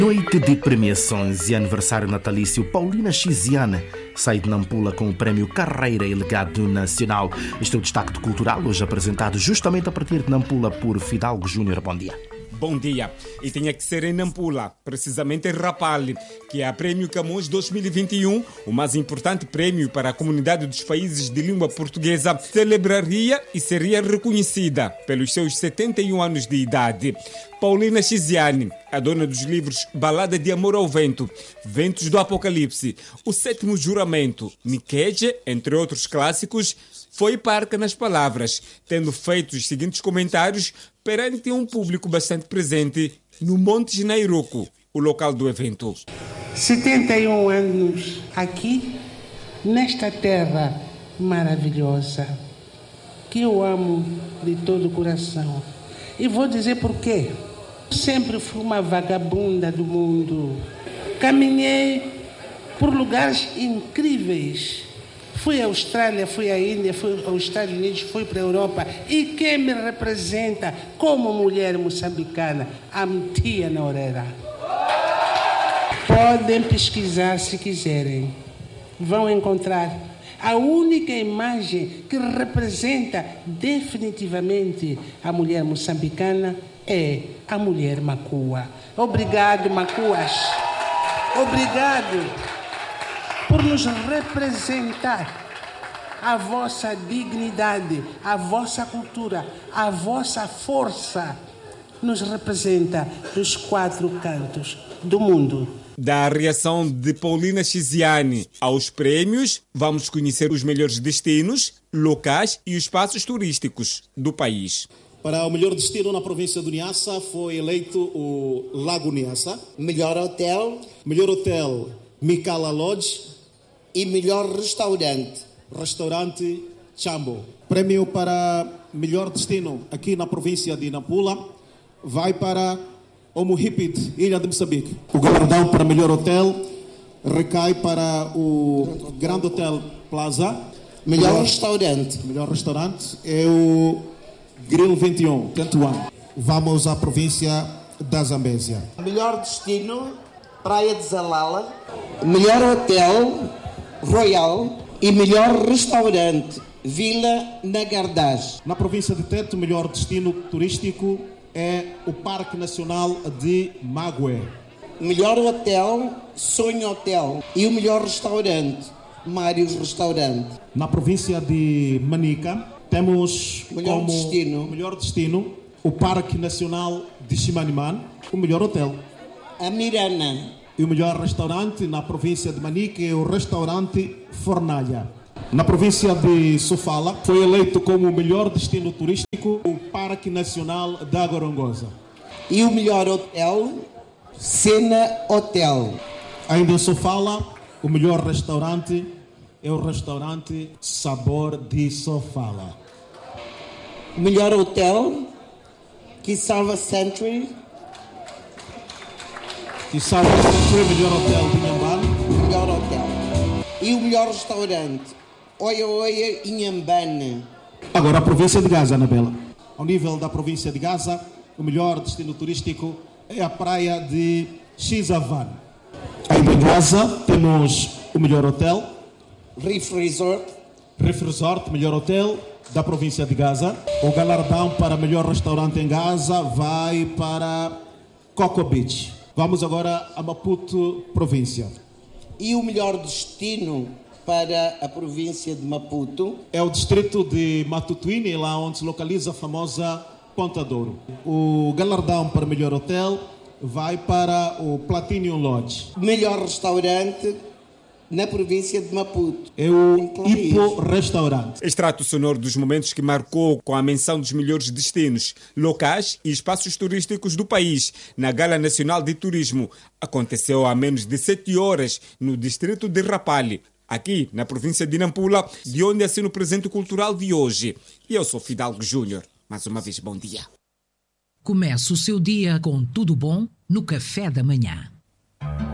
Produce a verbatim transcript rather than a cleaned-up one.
Noite de premiações e aniversário natalício. Paulina Chiziane sai de Nampula com o prémio Carreira e Legado Nacional. Este é o destaque cultural, hoje apresentado justamente a partir de Nampula por Fidalgo Júnior. Bom dia. Bom dia. E tinha que ser em Nampula, precisamente em Rapalli, que é a Prémio Camões dois mil e vinte e um, o mais importante prémio para a comunidade dos países de língua portuguesa, celebraria e seria reconhecida pelos seus setenta e um anos de idade. Paulina Chiziane, a dona dos livros Balada de Amor ao Vento, Ventos do Apocalipse, O Sétimo Juramento, Niqueje, entre outros clássicos, foi parca nas palavras, tendo feito os seguintes comentários perante um público bastante presente no Monte Nairoco, o local do evento. setenta e um anos aqui, nesta terra maravilhosa, que eu amo de todo o coração. E vou dizer por quê. Sempre fui uma vagabunda do mundo. Caminhei por lugares incríveis. Fui à Austrália, fui à Índia, fui aos Estados Unidos, fui para a Europa. E quem me representa como mulher moçambicana? A Mtia Noreira. Podem pesquisar se quiserem. Vão encontrar a única imagem que representa definitivamente a mulher moçambicana é a mulher macua. Obrigado, macuas. Obrigado por nos representar a vossa dignidade, a vossa cultura, a vossa força. Nos representa dos quatro cantos do mundo. Da reação de Paulina Chiziane aos prémios, vamos conhecer os melhores destinos, locais e espaços turísticos do país. Para o melhor destino na província do Niassa foi eleito o Lago Niassa. Melhor hotel. Melhor hotel, Mikala Lodge. E melhor restaurante. Restaurante Chambo. Prêmio para melhor destino aqui na província de Nampula vai para o Muhipit, Ilha de Moçambique. O galardão para melhor hotel recai para o Grand Hotel Plaza. Melhor, melhor restaurante. Melhor restaurante é o Grill vinte e um, Tantuan. Vamos à província da Zambésia. Melhor destino, Praia de Zalala. Melhor hotel, Royal. E melhor restaurante, Vila Nagardaz. Na província de Tete, o melhor destino turístico é o Parque Nacional de Magué. Melhor hotel, Sonho Hotel. E o melhor restaurante, Mários Restaurante. Na província de Manica, temos melhor como destino. melhor destino o Parque Nacional de Chimaniman, o melhor hotel. A Mirana. E o melhor restaurante na província de Manica é o restaurante Fornalha. Na província de Sofala foi eleito como o melhor destino turístico o Parque Nacional da Gorongosa. E o melhor hotel, Sena Hotel. Ainda em Sofala, o melhor restaurante é o restaurante Sabor de Sofala. O melhor hotel, Kisava Century. Kisava Century, melhor hotel de Inhambane. Melhor hotel. E o melhor restaurante, Oia Oia Inhambane. Agora a província de Gaza, Anabela. Ao nível da província de Gaza, o melhor destino turístico é a praia de Chizavan. Ainda em Gaza temos o melhor hotel, Reef Resort. Reef Resort, melhor hotel da província de Gaza. O galardão para melhor restaurante em Gaza vai para Coco Beach. Vamos agora a Maputo, província. E o melhor destino para a província de Maputo? É o distrito de Matutuine, lá onde se localiza a famosa Ponta Douro. O galardão para melhor hotel vai para o Platinum Lodge. Melhor restaurante na província de Maputo. É o Ipo Restaurante. Extrato sonoro dos momentos que marcou com a menção dos melhores destinos, locais e espaços turísticos do país na Gala Nacional de Turismo. Aconteceu há menos de sete horas no distrito de Rapalli, aqui na província de Nampula, de onde assina o presente cultural de hoje. E eu sou Fidalgo Júnior. Mais uma vez, bom dia. Comece o seu dia com tudo bom no café da manhã.